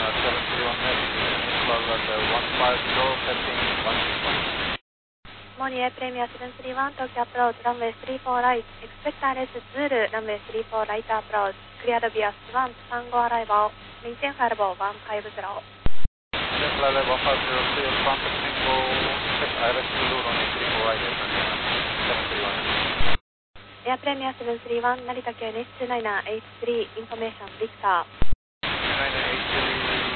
Monier Premier 731 Tokyo approach runway 34 right. Expect RS Zulu runway 34 right approach. Cleared via Swan Tango arrival. Maintain flight level 150. Flight level 150, clear Swan Tango. Expect RS Zulu runway 34 right. 731. Air Premier 731 Narita KLH 2983 Information Victor. 2983